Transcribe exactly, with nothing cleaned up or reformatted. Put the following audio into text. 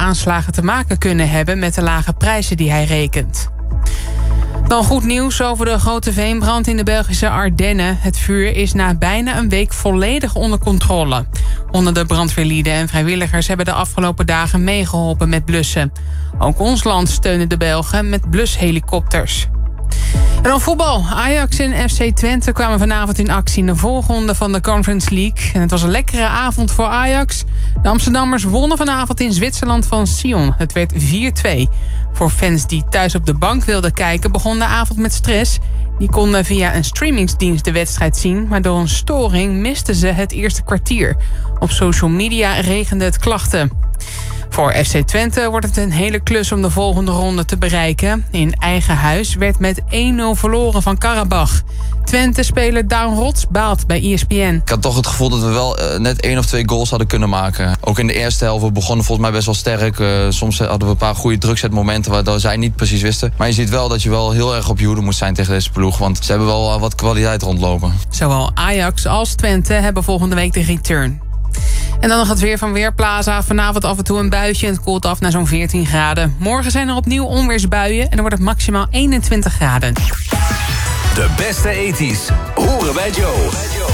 aanslagen te maken kunnen hebben met de lage prijzen die hij rekent. Dan goed nieuws over de grote veenbrand in de Belgische Ardennen. Het vuur is na bijna een week volledig onder controle. Honderden brandweerlieden en vrijwilligers hebben de afgelopen dagen meegeholpen met blussen. Ook ons land steunen de Belgen met blushelikopters. En dan voetbal. Ajax en F C Twente kwamen vanavond in actie in de voorronde van de Conference League. En het was een lekkere avond voor Ajax. De Amsterdammers wonnen vanavond in Zwitserland van Sion. Het werd vier twee. Voor fans die thuis op de bank wilden kijken begon de avond met stress. Die konden via een streamingsdienst de wedstrijd zien, maar door een storing misten ze het eerste kwartier. Op social media regende het klachten. Voor F C Twente wordt het een hele klus om de volgende ronde te bereiken. In eigen huis werd met één nul verloren van Karabach. Twente-speler Daan Rots baalt bij E S P N. Ik had toch het gevoel dat we wel uh, net één of twee goals hadden kunnen maken. Ook in de eerste helft, we begonnen volgens mij best wel sterk. Uh, soms hadden we een paar goede drukzetmomenten waardoor zij niet precies wisten. Maar je ziet wel dat je wel heel erg op je hoede moet zijn tegen deze ploeg. Want ze hebben wel uh, wat kwaliteit rondlopen. Zowel Ajax als Twente hebben volgende week de return. En dan nog het weer van Weerplaza. Vanavond af en toe een buitje en het koelt af naar zo'n veertien graden. Morgen zijn er opnieuw onweersbuien en dan wordt het maximaal eenentwintig graden. De beste ethisch horen bij Joe.